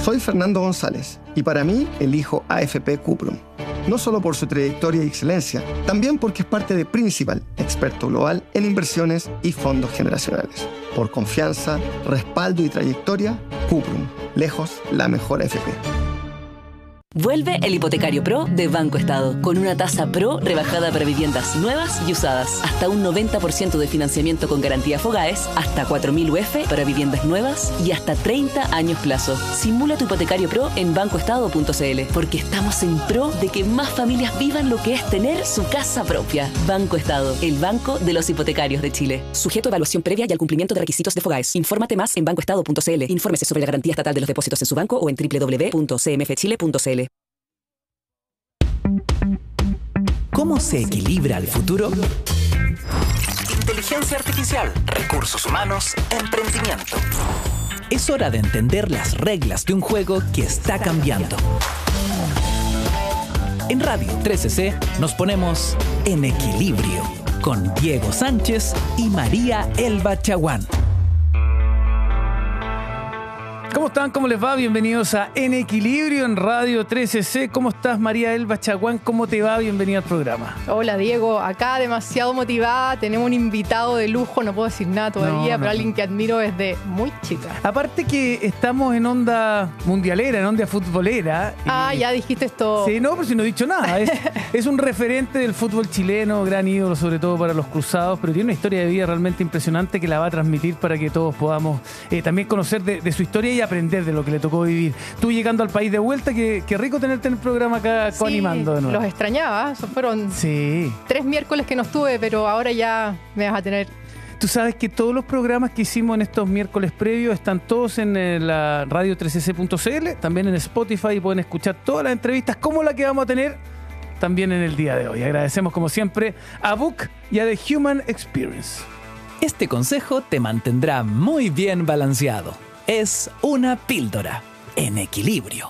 Soy Fernando González y para mí elijo AFP Cuprum. No solo por su trayectoria y excelencia, también porque es parte de Principal, experto global en inversiones y fondos generacionales. Por confianza, respaldo y trayectoria, Cuprum, lejos la mejor AFP. Vuelve el Hipotecario Pro de Banco Estado, con una tasa Pro rebajada para viviendas nuevas y usadas. Hasta un 90% de financiamiento con garantía Fogaes, hasta 4.000 UF para viviendas nuevas y hasta 30 años plazo. Simula tu Hipotecario Pro en bancoestado.cl, porque estamos en pro de que más familias vivan lo que es tener su casa propia. Banco Estado, el banco de los hipotecarios de Chile. Sujeto a evaluación previa y al cumplimiento de requisitos de Fogaes. Infórmate más en bancoestado.cl. Infórmese sobre la garantía estatal de los depósitos en su banco o en www.cmfchile.cl. ¿Cómo se equilibra el futuro? Inteligencia artificial, recursos humanos, emprendimiento. Es hora de entender las reglas de un juego que está cambiando. En Radio 13C nos ponemos en equilibrio con Diego Sánchez y María Elba Chaguán. ¿Cómo están? ¿Cómo les va? Bienvenidos a En Equilibrio en Radio 13C. ¿Cómo estás, María Elba Chaguán? ¿Cómo te va? Bienvenida al programa. Hola, Diego. Acá demasiado motivada. Tenemos un invitado de lujo. No puedo decir nada todavía, pero alguien que admiro desde muy chica. Aparte que estamos en onda mundialera, en onda futbolera. Ya dijiste esto. Sí, no, pero si no he dicho nada. Es un referente del fútbol chileno, gran ídolo sobre todo para los cruzados, pero tiene una historia de vida realmente impresionante que la va a transmitir para que todos podamos también conocer de su historia y aprender de lo que le tocó vivir. Tú llegando al país de vuelta, qué rico tenerte en el programa acá coanimando de nuevo. Los extrañaba. Esos fueron 3 miércoles que no estuve, pero ahora ya me vas a tener. Tú sabes que todos los programas que hicimos en estos miércoles previos están todos en la radio 13c.cl, también en Spotify, y pueden escuchar todas las entrevistas como la que vamos a tener también en el día de hoy. Agradecemos como siempre a Book y a The Human Experience. Este consejo te mantendrá muy bien balanceado. Es una píldora en equilibrio.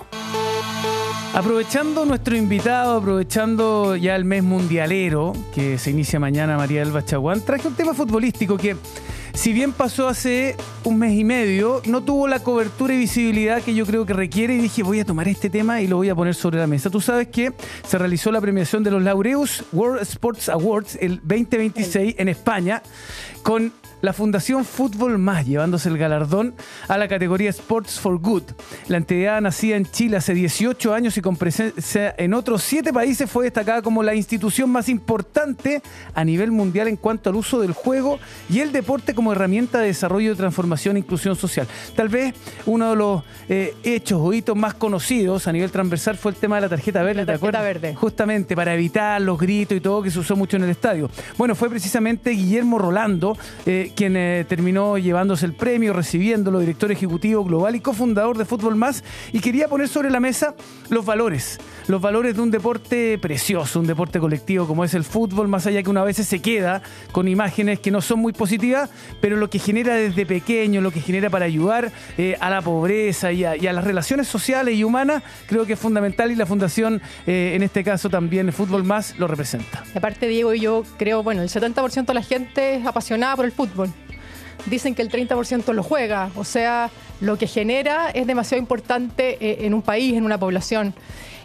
Aprovechando nuestro invitado, aprovechando ya el mes mundialero que se inicia mañana, María Elba Chaguán, traje un tema futbolístico que, si bien pasó hace un mes y medio, no tuvo la cobertura y visibilidad que yo creo que requiere, y dije, voy a tomar este tema y lo voy a poner sobre la mesa. Tú sabes que se realizó la premiación de los Laureus World Sports Awards el 2026 en España, con la Fundación Fútbol Más, llevándose el galardón a la categoría Sports for Good. La entidad, nacida en Chile hace 18 años y con presencia en otros 7 países, fue destacada como la institución más importante a nivel mundial en cuanto al uso del juego y el deporte como herramienta de desarrollo, transformación e inclusión social. Tal vez uno de los hechos o hitos más conocidos a nivel transversal fue el tema de la tarjeta verde. La tarjeta verde. Justamente para evitar los gritos y todo que se usó mucho en el estadio. Bueno, fue precisamente Guillermo Rolando quien terminó llevándose el premio, recibiéndolo, director ejecutivo global y cofundador de Fútbol Más, y quería poner sobre la mesa los valores de un deporte precioso, un deporte colectivo como es el fútbol, más allá que una vez se queda con imágenes que no son muy positivas, pero lo que genera desde pequeño, lo que genera para ayudar a la pobreza y a las relaciones sociales y humanas, creo que es fundamental, y la fundación, en este caso también Fútbol Más, lo representa. Aparte, Diego, y yo creo, el 70% de la gente es apasionada por el fútbol. Dicen que el 30% lo juega, o sea, lo que genera es demasiado importante en un país, en una población.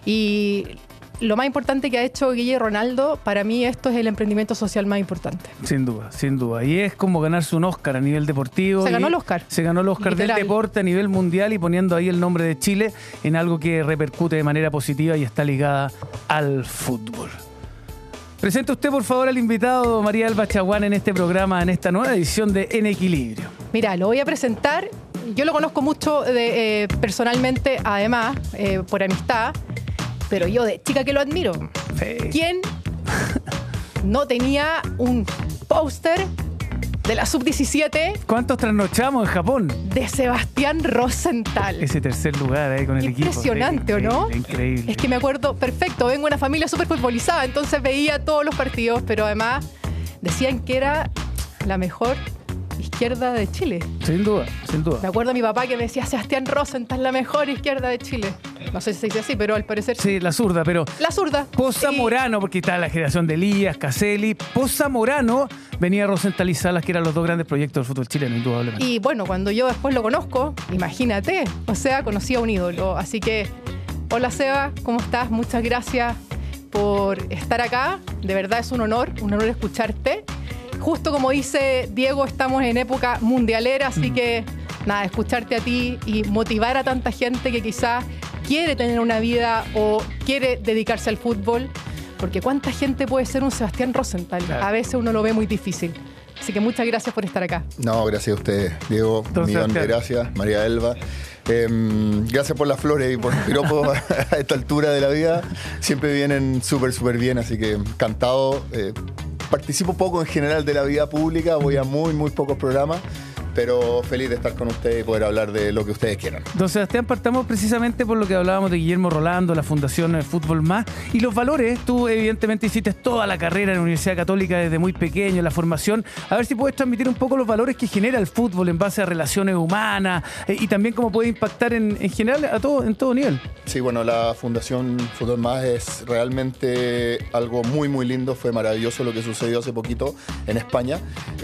Y lo más importante que ha hecho Guille Ronaldo, para mí esto es el emprendimiento social más importante. Sin duda, sin duda. Y es como ganarse un Oscar a nivel deportivo. Se ganó el Oscar. Se ganó el Oscar del deporte a nivel mundial, y poniendo ahí el nombre de Chile en algo que repercute de manera positiva y está ligada al fútbol. Presente usted, por favor, al invitado María Elba Chaguán en este programa, en esta nueva edición de En Equilibrio. Mira, lo voy a presentar. Yo lo conozco mucho personalmente, además, por amistad, pero yo de chica que lo admiro. Sí. ¿Quién no tenía un póster de la Sub-17? ¿Cuántos trasnochamos en Japón? De Sebastián Rosenthal. Ese tercer lugar ahí con el equipo. Impresionante, ¿o no? Increíble. Es que me acuerdo, perfecto, vengo de una familia súper futbolizada, entonces veía todos los partidos, pero además decían que era la mejor izquierda izquierda de Chile. Sin duda, sin duda. Me acuerdo a mi papá que me decía, Sebastián Rosenthal, la mejor izquierda de Chile. No sé si se dice así, pero al parecer sí. La zurda, pero... La zurda. Post-Zamorano, porque está la generación de Elías, Caselli. Post-Zamorano venía Rosenthal y Salas, que eran los dos grandes proyectos del fútbol chileno, indudablemente. Y bueno, cuando yo después lo conozco, imagínate, o sea, conocí a un ídolo. Así que, hola Seba, ¿cómo estás? Muchas gracias por estar acá. De verdad es un honor escucharte. Justo como dice Diego, estamos en época mundialera, así que nada, escucharte a ti y motivar a tanta gente que quizás quiere tener una vida o quiere dedicarse al fútbol, porque ¿cuánta gente puede ser un Sebastián Rosenthal? Claro. A veces uno lo ve muy difícil. Así que muchas gracias por estar acá. No, gracias a ustedes, Diego. Un millón de gracias, María Elba. Gracias por las flores y por los piropos a esta altura de la vida. Siempre vienen súper bien, así que encantado. Participo poco en general de la vida pública, voy a muy pocos programas, pero feliz de estar con ustedes y poder hablar de lo que ustedes quieran. Don Sebastián, partamos precisamente por lo que hablábamos de Guillermo Rolando, la Fundación Fútbol Más y los valores. Tú evidentemente hiciste toda la carrera en la Universidad Católica desde muy pequeño, la formación. A ver si puedes transmitir un poco los valores que genera el fútbol en base a relaciones humanas y también cómo puede impactar en general en todo nivel. Sí, bueno, la Fundación Fútbol Más es realmente algo muy lindo. Fue maravilloso lo que sucedió hace poquito en España.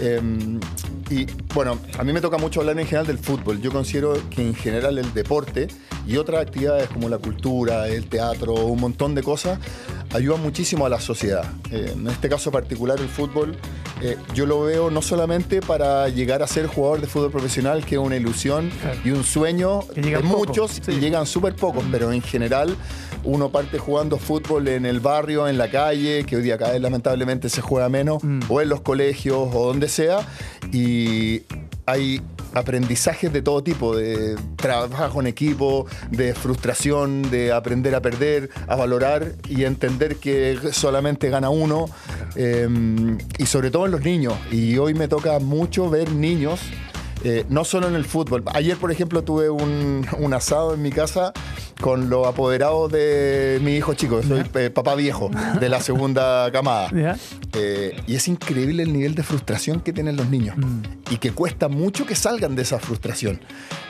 Y bueno, a mí me toca mucho hablar en general del fútbol. Yo considero que en general el deporte y otras actividades como la cultura, el teatro, un montón de cosas, ayudan muchísimo a la sociedad. En este caso particular, el fútbol, yo lo veo no solamente para llegar a ser jugador de fútbol profesional, que es una ilusión y un sueño de muchos, y llegan súper pocos, pero en general uno parte jugando fútbol en el barrio, en la calle, que hoy día cada vez lamentablemente se juega menos, o en los colegios o donde sea, y hay aprendizajes de todo tipo, de trabajo en equipo, de frustración, de aprender a perder, a valorar y entender que solamente gana uno, y sobre todo en los niños. Y hoy me toca mucho ver niños, no solo en el fútbol. Ayer, por ejemplo, tuve un asado en mi casa con los apoderados de mi hijo chico. Soy papá viejo de la segunda camada. Y es increíble el nivel de frustración que tienen los niños y que cuesta mucho que salgan de esa frustración.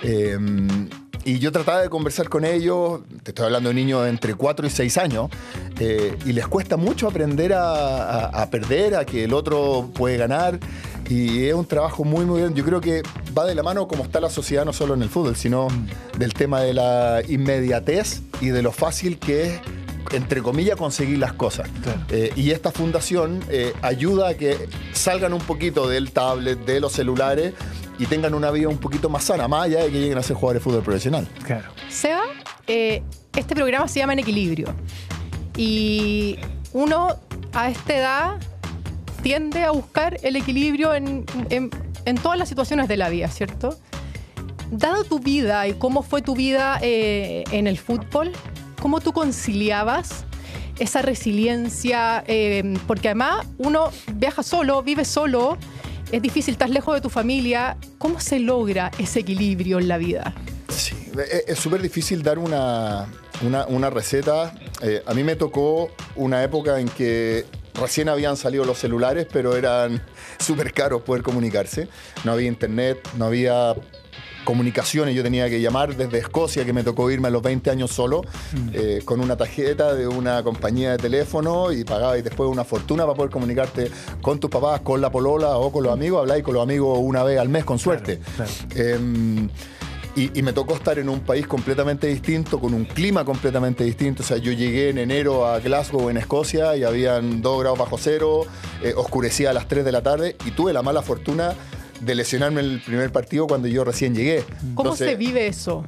Y yo trataba de conversar con ellos, te estoy hablando de niños entre 4 y 6 años, y les cuesta mucho aprender a perder, a que el otro puede ganar. Y es un trabajo muy bien. Yo creo que va de la mano como está la sociedad, no solo en el fútbol, sino del tema de la inmediatez y de lo fácil que es, entre comillas, conseguir las cosas. Claro. Y esta fundación ayuda a que salgan un poquito del tablet, de los celulares, y tengan una vida un poquito más sana, más allá de que lleguen a ser jugadores de fútbol profesional. Claro. Seba, este programa se llama En Equilibrio. Y uno a esta edad tiende a buscar el equilibrio en todas las situaciones de la vida, ¿cierto? Dado tu vida y cómo fue tu vida en el fútbol, ¿cómo tú conciliabas esa resiliencia? Porque además uno viaja solo, vive solo, es difícil, estás lejos de tu familia. ¿Cómo se logra ese equilibrio en la vida? Sí, es súper difícil dar una receta. A mí me tocó una época en que recién habían salido los celulares, pero eran súper caros poder comunicarse. No había internet, no había comunicaciones. Yo tenía que llamar desde Escocia, que me tocó irme a los 20 años solo, con una tarjeta de una compañía de teléfono, y pagabas después una fortuna para poder comunicarte con tus papás, con la polola o con los amigos. Habláis con los amigos una vez al mes, con suerte. Claro. Y me tocó estar en un país completamente distinto, con un clima completamente distinto. O sea, yo llegué en enero a Glasgow, en Escocia, y habían 2 grados bajo cero, oscurecía a las 3 de la tarde, y tuve la mala fortuna de lesionarme en el primer partido cuando yo recién llegué. ¿Cómo se vive eso?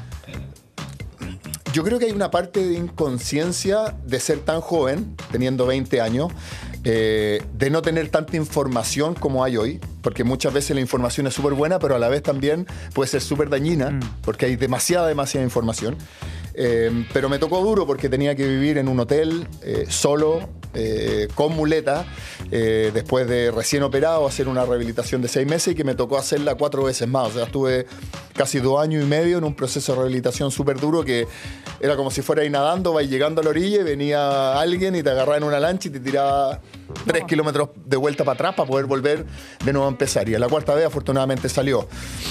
Yo creo que hay una parte de inconsciencia de ser tan joven, teniendo 20 años, de no tener tanta información como hay hoy, porque muchas veces la información es súper buena, pero a la vez también puede ser súper dañina, porque hay demasiada información. Pero me tocó duro porque tenía que vivir en un hotel, solo, con muleta, después de recién operado, hacer una rehabilitación de 6 meses y que me tocó hacerla 4 veces más. O sea, estuve casi 2 años y medio en un proceso de rehabilitación súper duro que era como si fuera ahí nadando, vais llegando a la orilla y venía alguien y te agarraba en una lancha y te tiraba 3 kilómetros de vuelta para atrás para poder volver de nuevo a empezar. Y a la 4ª vez afortunadamente salió.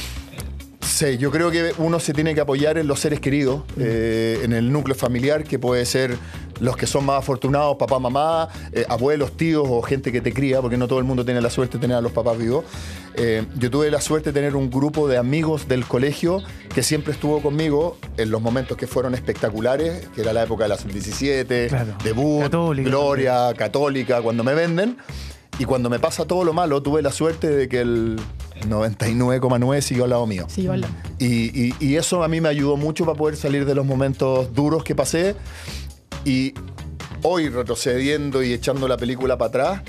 Sí, yo creo que uno se tiene que apoyar en los seres queridos, en el núcleo familiar, que puede ser los que son más afortunados, papá, mamá, abuelos, tíos o gente que te cría, porque no todo el mundo tiene la suerte de tener a los papás vivos. Yo tuve la suerte de tener un grupo de amigos del colegio que siempre estuvo conmigo en los momentos que fueron espectaculares, que era la época de la sub-17, claro, debut, Católica, Gloria, Católica, cuando me venden. Y cuando me pasa todo lo malo, tuve la suerte de que el 99,9 siguió al lado mío. Sí, hola. Y eso a mí me ayudó mucho para poder salir de los momentos duros que pasé. Y hoy, retrocediendo y echando la película para atrás,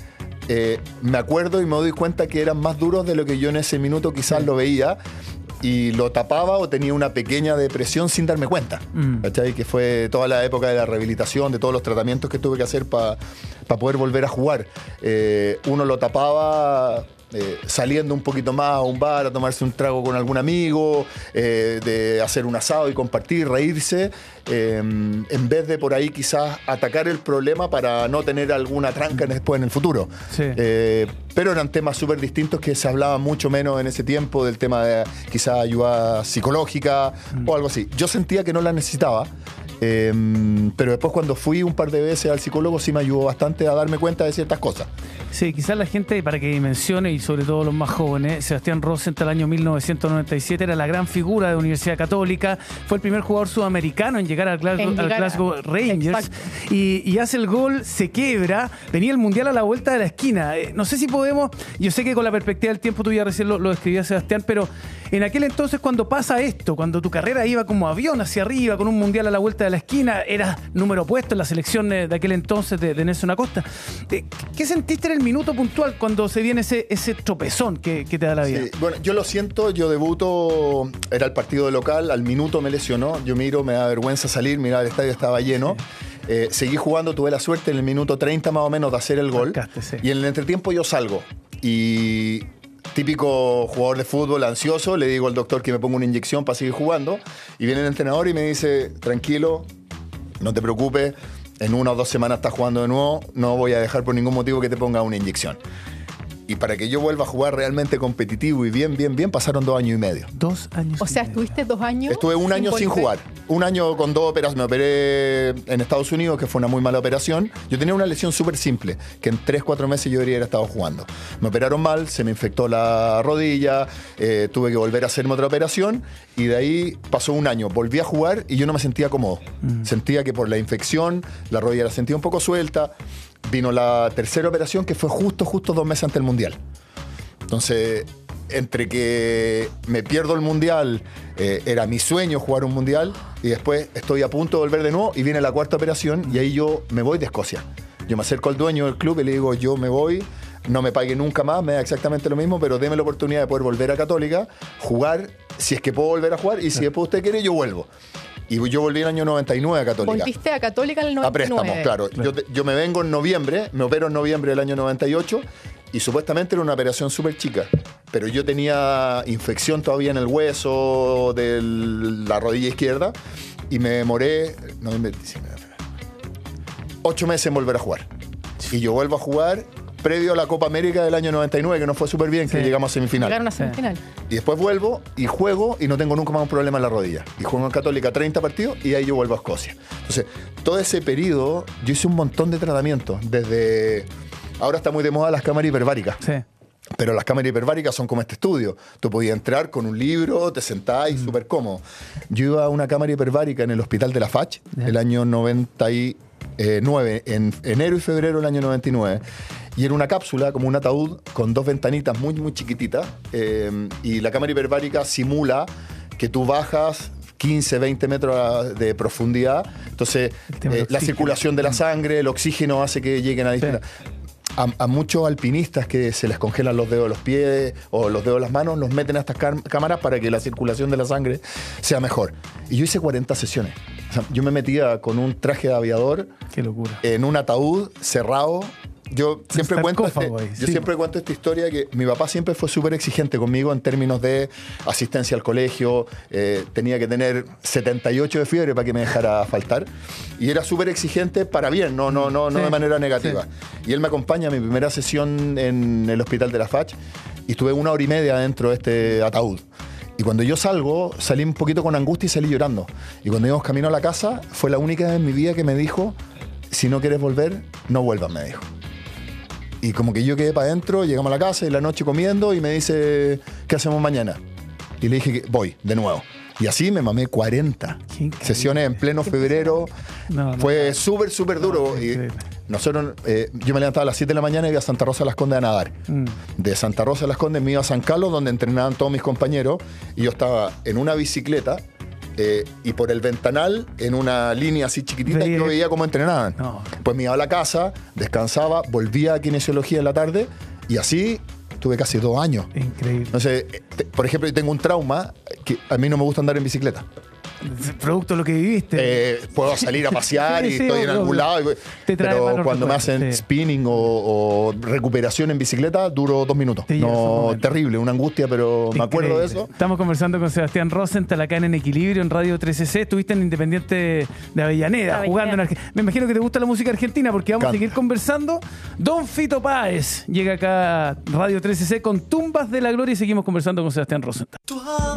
me acuerdo y me doy cuenta que eran más duros de lo que yo en ese minuto quizás lo veía. Y lo tapaba o tenía una pequeña depresión sin darme cuenta. ¿Cachai? Que fue toda la época de la rehabilitación, de todos los tratamientos que tuve que hacer para poder volver a jugar. Uno lo tapaba saliendo un poquito más a un bar a tomarse un trago con algún amigo, de hacer un asado y compartir, reírse, en vez de por ahí quizás atacar el problema para no tener alguna tranca después en el futuro. Sí. Pero eran temas súper distintos que se hablaba mucho menos en ese tiempo, del tema de quizás ayuda psicológica o algo así. Yo sentía que no la necesitaba. Pero después cuando fui un par de veces al psicólogo sí me ayudó bastante a darme cuenta de ciertas cosas. Sí, quizás la gente, para que dimensione, y sobre todo los más jóvenes, Sebastián Rosenthal, el año 1997, era la gran figura de la Universidad Católica, fue el primer jugador sudamericano en llegar al Glasgow Rangers, y hace el gol, se quiebra, venía el Mundial a la vuelta de la esquina. No sé si podemos, yo sé que con la perspectiva del tiempo tú ya recién lo describías, Sebastián, pero en aquel entonces cuando pasa esto, cuando tu carrera iba como avión hacia arriba, con un Mundial a la vuelta de la esquina, eras número puesto en la selección de aquel entonces de Nelson Acosta. ¿Qué sentiste en el minuto puntual cuando se viene ese tropezón que te da la vida? Sí, bueno, yo lo siento, yo debuto, era el partido de local, al minuto me lesionó, yo miro, me da vergüenza salir, mira, el estadio estaba lleno. Sí. Seguí jugando, tuve la suerte en el minuto 30 más o menos de hacer el gol. Sí. Y en el entretiempo yo salgo y... Típico jugador de fútbol ansioso, le digo al doctor que me ponga una inyección para seguir jugando y viene el entrenador y me dice, tranquilo, no te preocupes, en 1 o 2 semanas estás jugando de nuevo, no voy a dejar por ningún motivo que te ponga una inyección. Y para que yo vuelva a jugar realmente competitivo y bien, pasaron 2 años y medio. 2 años. O sea, ¿estuviste 2 años? Estuve 1 año sin jugar. 1 año con 2 operaciones. Me operé en Estados Unidos, que fue una muy mala operación. Yo tenía una lesión súper simple, que en 3-4 meses yo debería haber estado jugando. Me operaron mal, se me infectó la rodilla, tuve que volver a hacerme otra operación y de ahí pasó 1 año. Volví a jugar y yo no me sentía cómodo. Sentía que por la infección, la rodilla la sentía un poco suelta. Vino la tercera operación que fue justo 2 meses antes del Mundial. Entonces, entre que me pierdo el Mundial, era mi sueño jugar un Mundial, y después estoy a punto de volver de nuevo y viene la 4ª operación y ahí yo me voy de Escocia. Yo me acerco al dueño del club y le digo, yo me voy, no me pague nunca más, me da exactamente lo mismo, pero déme la oportunidad de poder volver a Católica, jugar, si es que puedo volver a jugar, y si después usted quiere, yo vuelvo. Y yo volví en el año 99 a Católica. ¿Volviste a Católica en el 99? A préstamos, claro. Yo me vengo en noviembre, me opero en noviembre del año 98 y supuestamente era una operación súper chica. Pero yo tenía infección todavía en el hueso de la rodilla izquierda y me demoré 8 meses en volver a jugar. Y yo vuelvo a jugar previo a la Copa América del año 99, que nos fue súper bien, que llegamos a semifinal. Llegaron a semifinal. Y después vuelvo y juego y no tengo nunca más un problema en la rodilla. Y juego en Católica 30 partidos y ahí yo vuelvo a Escocia. Entonces, todo ese periodo yo hice un montón de tratamientos. Desde... Ahora está muy de moda las cámaras hiperbáricas. Sí. Pero las cámaras hiperbáricas son como este estudio. Tú podías entrar con un libro, te sentás y súper cómodo. Yo iba a una cámara hiperbárica en el hospital de la FACH, el año 99, en enero y febrero del año 99. Y era una cápsula, como un ataúd, con 2 ventanitas muy, muy chiquititas. Y la cámara hiperbárica simula que tú bajas 15, 20 metros de profundidad. Entonces, la circulación de la sangre, el oxígeno hace que lleguen a distintas... A muchos alpinistas que se les congelan los dedos de los pies o los dedos de las manos, los meten a estas cámaras para que la circulación de la sangre sea mejor. Y yo hice 40 sesiones. O sea, yo me metía con un traje de aviador. Qué locura. En un ataúd cerrado. Yo siempre cuento sí. siempre cuento esta historia que mi papá siempre fue súper exigente conmigo en términos de asistencia al colegio. Tenía que tener 78 de fiebre para que me dejara faltar. Y era súper exigente para bien, no de manera negativa. Sí. Y él me acompaña a mi primera sesión en el hospital de la FACH y estuve 1 hora y media dentro de este ataúd. Y cuando yo salí un poquito con angustia y salí llorando. Y cuando íbamos camino a la casa, fue la única vez en mi vida que me dijo, si no quieres volver, no vuelvas, me dijo. Y como que yo quedé para adentro, llegamos a la casa y la noche comiendo y me dice, ¿qué hacemos mañana? Y le dije que voy, de nuevo. Y así me mamé 40 sesiones en pleno febrero. Fue súper duro. Y nosotros, yo me levantaba a las 7 de la mañana y iba a Santa Rosa de las Condes a nadar. De Santa Rosa de las Condes me iba a San Carlos, donde entrenaban todos mis compañeros. Y yo estaba en una bicicleta y por el ventanal, en una línea así chiquitita, yo veía cómo entrenaban. Pues me iba a la casa, descansaba, volvía a kinesiología en la tarde y así tuve casi 2 años. Increíble. Entonces, por ejemplo, yo tengo un trauma que a mí no me gusta andar en bicicleta. Producto de lo que viviste. Puedo salir a pasear y estoy en algún lado. Pero cuando me hacen spinning o recuperación en bicicleta, duro 2 minutos. Terrible, una angustia, pero me acuerdo de eso. Estamos conversando con Sebastián Rosenthal acá en Equilibrio, en Radio 13C. Estuviste en Independiente de Avellaneda, jugando en Argentina. Me imagino que te gusta la música argentina porque vamos a seguir conversando. Don Fito Páez llega acá a Radio 13C con Tumbas de la Gloria y seguimos conversando con Sebastián Rosenthal.